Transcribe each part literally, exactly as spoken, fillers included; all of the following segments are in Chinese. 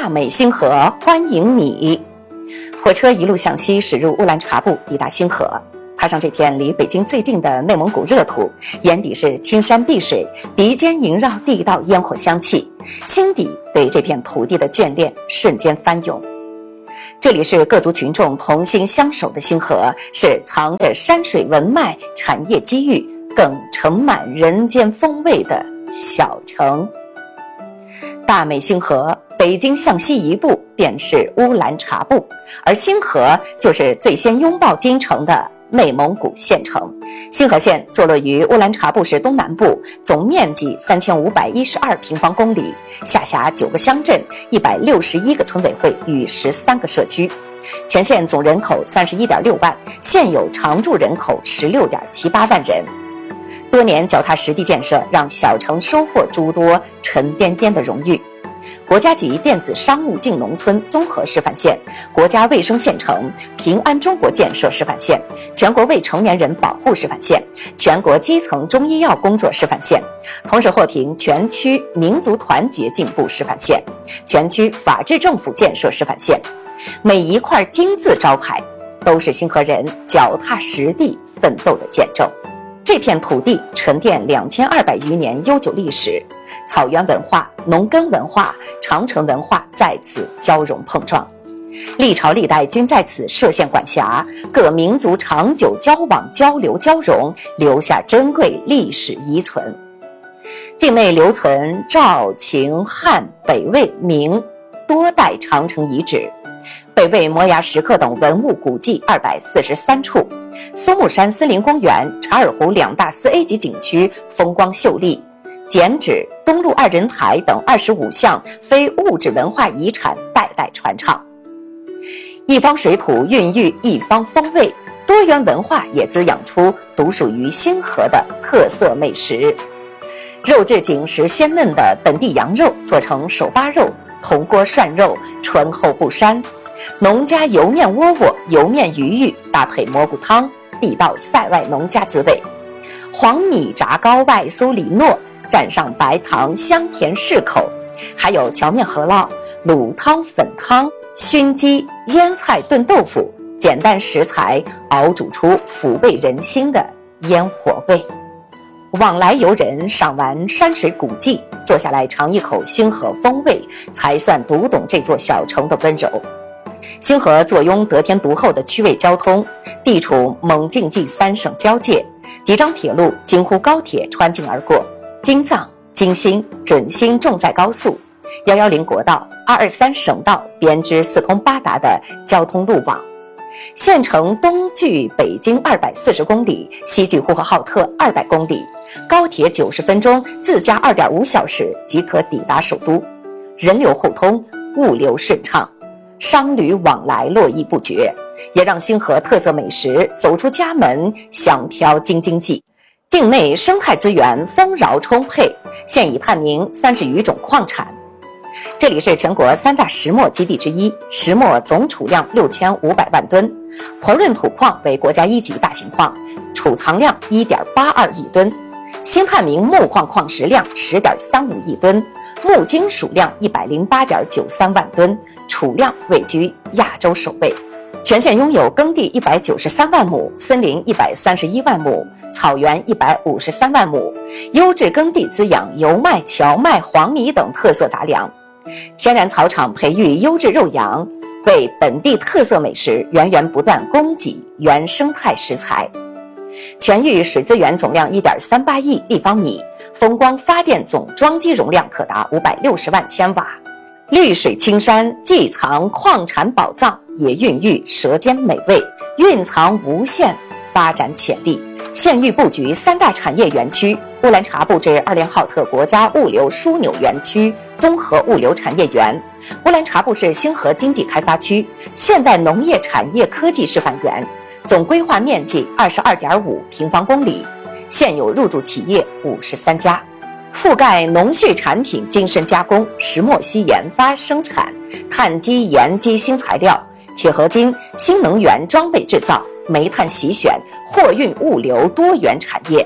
大美星河欢迎你。火车一路向西驶入乌兰察布，抵达星河。踏上这片离北京最近的内蒙古热土，眼底是青山碧水，鼻尖萦绕地道烟火香气，心底对这片土地的眷恋瞬间翻涌。这里是各族群众同心相守的星河，是藏着山水文脉、产业机遇，更盛满人间风味的小城。大美星河，北京向西一步便是乌兰察布，而星河就是最先拥抱京城的内蒙古县城。星河县坐落于乌兰察布市东南部，总面积三千五百一十二平方公里，下辖九个乡镇、一百六十一个村委会与十三个社区。全县总人口三十一点六万，现有常住人口十六点七八万人。多年脚踏实地建设，让小城收获诸多沉甸甸的荣誉。国家级电子商务进农村综合示范县，国家卫生县城，平安中国建设示范县，全国未成年人保护示范县，全国基层中医药工作示范县，同时获评全区民族团结进步示范县，全区法治政府建设示范县。每一块金字招牌都是星河人脚踏实地奋斗的见证。这片土地沉淀两千二百余年悠久历史，草原文化、农耕文化、长城文化在此交融碰撞，历朝历代均在此设县管辖，各民族长久交往交流交融，留下珍贵历史遗存。境内留存赵、秦、汉、北魏、明多代长城遗址，北魏摩崖石刻等文物古迹二百四十三处，松木山森林公园、察尔湖两大四 A 级景区风光秀丽，剪纸、东路二人台等二十五项非物质文化遗产代代传唱。一方水土孕育一方风味，多元文化也滋养出独属于星河的特色美食。肉质紧实鲜嫩的本地羊肉做成手扒肉、铜锅涮肉，醇厚不膻。农家油面窝窝、油面鱼鱼搭配蘑菇汤，地道塞外农家滋味。黄米炸糕外酥里糯，蘸上白糖，香甜适口。还有荞面饸饹、卤汤、粉汤、熏鸡、腌菜炖豆腐，简单食材熬煮出抚慰人心的烟火味。往来游人赏完山水古迹，坐下来尝一口星河风味，才算读懂这座小城的温柔。星河坐拥得天独厚的区位交通，地处蒙晋冀三省交界，几张铁路京沪高铁穿境而过，京藏、京新、准新重载高速、一一零国道、二二三省道编织四通八达的交通路网。县城东距北京二百四十公里，西距呼和浩特二百公里，高铁九十分钟，自驾二点五小时即可抵达首都，人流互通，物流顺畅，商旅往来络绎不绝，也让星河特色美食走出家门，香飘京津冀。境内生态资源丰饶充沛，现已探明三十余种矿产。这里是全国三大石墨基地之一，石墨总储量六千五百万吨，婆润土矿为国家一级大型矿，储藏量一点八二亿吨，新探明木矿矿石量十点三五亿吨，木金属量一百零八点九三万吨，储量位居亚洲首位。全县拥有耕地一百九十三万亩，森林一百三十一万亩，草原一百五十三万亩，优质耕地滋养油麦、荞麦、黄米等特色杂粮，天然草场培育优质肉羊，为本地特色美食源源不断供给原生态食材。全域水资源总量一点三八亿立方米，风光发电总装机容量可达五百六十万千瓦。绿水青山既藏矿产宝藏，也孕育舌尖美味，蕴藏无限发展潜力。县域布局三大产业园区：乌兰察布至二连浩特国家物流枢纽园区综合物流产业园，乌兰察布市星河经济开发区现代农业产业科技示范园，总规划面积二十二点五平方公里，现有入驻企业五十三家。覆盖农畜产品精深加工、石墨烯研发生产、碳基盐基新材料、铁合金、新能源装备制造、煤炭洗选、货运物流多元产业。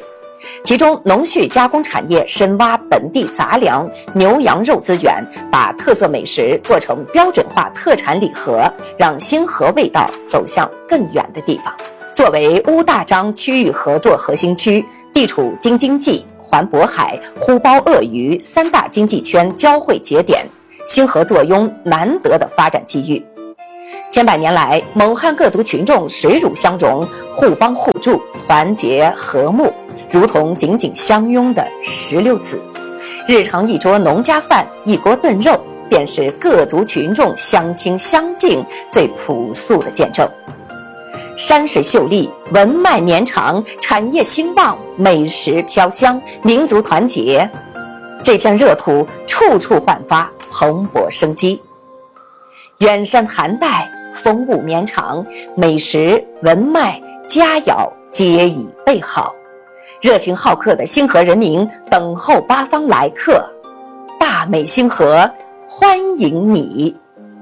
其中农畜加工产业深挖本地杂粮、牛羊肉资源，把特色美食做成标准化特产礼盒，让星河味道走向更远的地方。作为乌大张区域合作核心区，地处京津冀、环渤海、呼包鄂渝三大经济圈交汇节点，星河坐拥难得的发展机遇。千百年来，蒙汉各族群众水乳相融，互帮互助，团结和睦，如同紧紧相拥的石榴籽。日常一桌农家饭，一锅炖肉，便是各族群众相亲相敬最朴素的见证。山水秀丽，文脉绵长，产业兴旺，美食飘香，民族团结，这片热土处处焕发蓬勃生机。远山寒带，风物绵长，美食文脉佳肴皆已备好，热情好客的星河人民等候八方来客，大美星河欢迎你。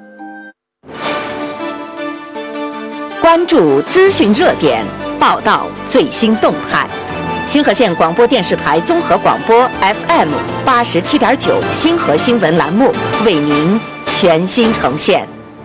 关注资讯热点，报道最新动态。星河县广播电视台综合广播 F M 八十七点九星河新闻栏目为您全新呈现。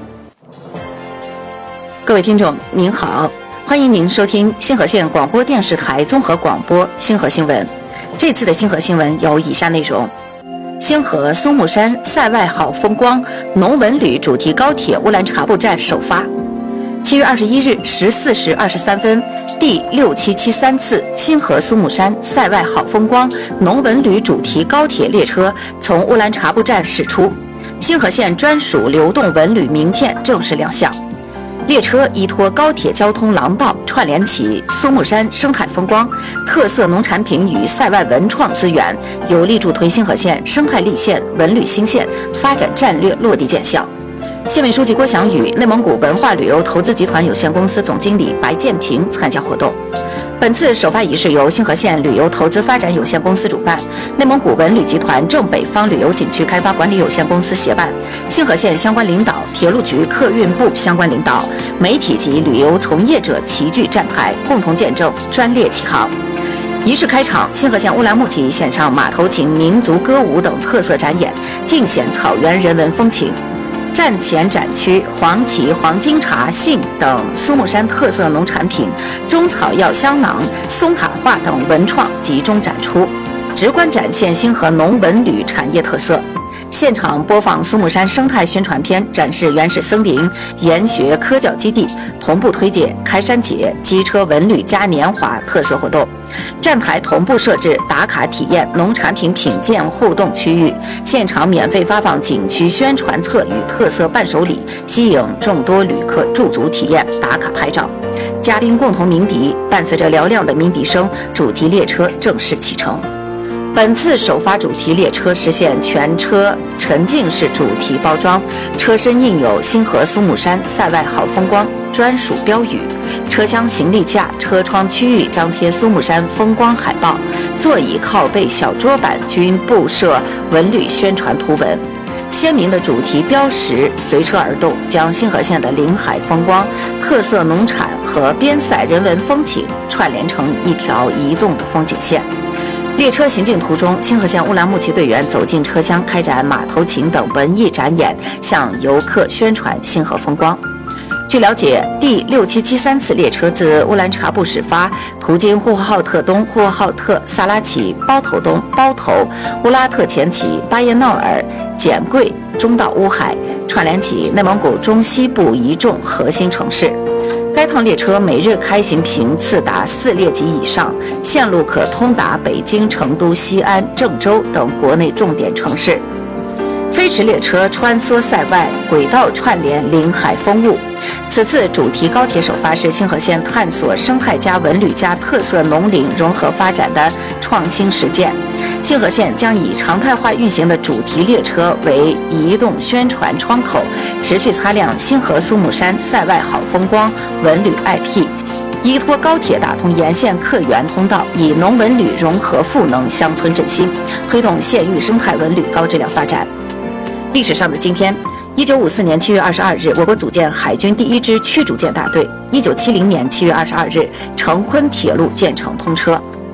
各位听众您好，欢迎您收听星河县广播电视台综合广播星河新闻。这次的星河新闻有以下内容：星河松木山塞外好风光，农文旅主题高铁乌兰察布站首发。七月二十一日十四时二十三分，第六七七三次星河苏木山塞外好风光农文旅主题高铁列车从乌兰察布站驶出，星河县专属流动文旅名片正式亮相。列车依托高铁交通廊道，串联起苏木山生态风光、特色农产品与塞外文创资源，有力助推星河县生态立县、文旅新县发展战略落地见效。县委书记郭祥宇、内蒙古文化旅游投资集团有限公司总经理白建平参加活动。本次首发仪式由星河县旅游投资发展有限公司主办，内蒙古文旅集团正北方旅游景区开发管理有限公司协办，星河县相关领导、铁路局客运部相关领导、媒体及旅游从业者齐聚站台，共同见证专列启航。仪式开场，星河县乌兰牧集献上马头琴、民族歌舞等特色展演，尽显草原人文风情。站前展区黄芪、黄金茶、杏等苏木山特色农产品、中草药香囊、松塔画等文创集中展出，直观展现星河农文旅产业特色。现场播放苏木山生态宣传片，展示原始森林、研学科教基地，同步推介开山节、机车文旅嘉年华特色活动。站台同步设置打卡体验、农产品品鉴互动区域，现场免费发放景区宣传册与特色伴手礼，吸引众多旅客驻足体验、打卡拍照。嘉宾共同鸣笛，伴随着嘹亮的鸣笛声，主题列车正式启程。本次首发主题列车实现全车沉浸式主题包装，车身印有星河苏木山塞外好风光专属标语，车厢行李架、车窗区域张贴苏木山风光海报，座椅靠背、小桌板均布设文旅宣传图文。鲜明的主题标识随车而动，将星河县的临海风光、特色农产和边塞人文风情串联成一条移动的风景线。列车行进途中，星河县乌兰牧骑队员走进车厢，开展马头琴等文艺展演，向游客宣传星河风光。据了解，第六七七三次列车自乌兰察布始发，途经呼和浩特东、呼和浩特、萨拉齐、包头东、包头、乌拉特前旗、巴彦淖尔、简贵，中到乌海，串联起内蒙古中西部一众核心城市。该趟列车每日开行频次达四列级以上，线路可通达北京、成都、西安、郑州等国内重点城市。飞驰列车穿梭塞外，轨道串联临海风物。此次主题高铁首发是星河县探索生态加文旅加特色农林融合发展的创新实践。星河县将以常态化运行的主题列车为移动宣传窗口，持续擦亮星河苏木山塞外好风光文旅 I P， 依托高铁打通沿线客源通道，以农文旅融合赋能乡村振兴，推动县域生态文旅高质量发展。历史上的今天，一九五四年七月二十二日，我国组建海军第一支驱逐舰大队。一九七零年七月二十二日，成昆铁路建成通车。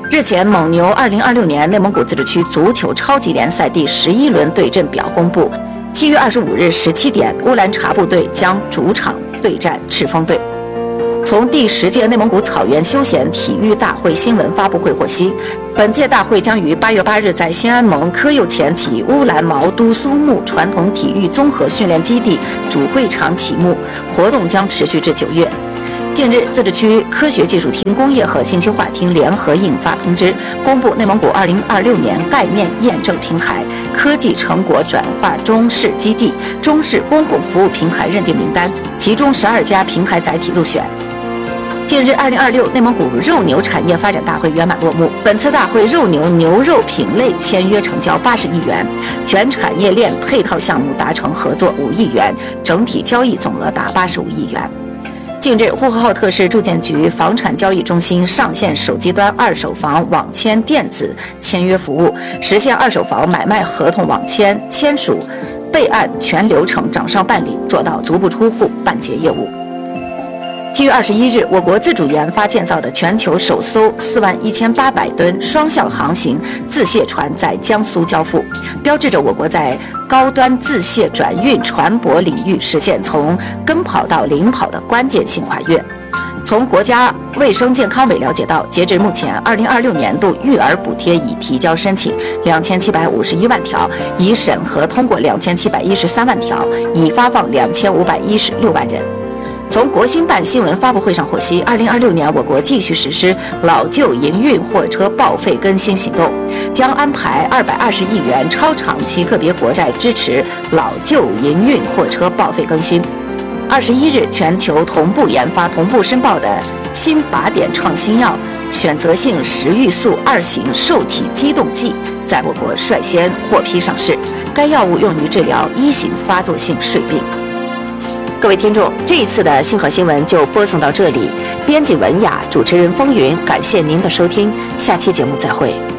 日前，蒙牛二零二六年内蒙古自治区足球超级联赛第十一轮对阵表公布，七月二十五日十七点，乌兰察布队将主场对战赤峰队。从第十届内蒙古草原休闲体育大会新闻发布会获悉，本届大会将于八月八日在新安盟科右前旗乌兰毛都苏木传统体育综合训练基地主会场启幕，活动将持续至九月。近日，自治区科学技术厅、工业和信息化厅联合印发通知，公布内蒙古二零二六年概念验证平台科技成果转化中试基地、中试公共服务平台认定名单，其中十二家平台载体入选。近日，二零二六内蒙古肉牛产业发展大会圆满落幕。本次大会肉牛牛肉品类签约成交八十亿元，全产业链配套项目达成合作五亿元，整体交易总额达八十五亿元。近日，呼和浩特市住建局房产交易中心上线手机端二手房网签电子签约服务，实现二手房买卖合同网签、签署、备案全流程掌上办理，做到足不出户办结业务。七月二十一日，我国自主研发建造的全球首艘四万一千八百吨双向航行自卸船在江苏交付，标志着我国在高端自卸转运船舶领域实现从跟跑到领跑的关键性跨越。从国家卫生健康委了解到，截至目前，二零二六年度育儿补贴已提交申请两千七百五十一万条，已审核通过两千七百一十三万条，已发放两千五百一十六万人。从国新办新闻发布会上获悉，二零二六年我国继续实施老旧营运货车报废更新行动，将安排二百二十亿元超长期个别国债支持老旧营运货车报废更新。二十一日，全球同步研发、同步申报的新靶点创新药选择性食欲素二型受体激动剂在我国率先获批上市，该药物用于治疗一型发作性睡病。各位听众，这一次的星河新闻就播送到这里，编辑文雅，主持人风云，感谢您的收听，下期节目再会。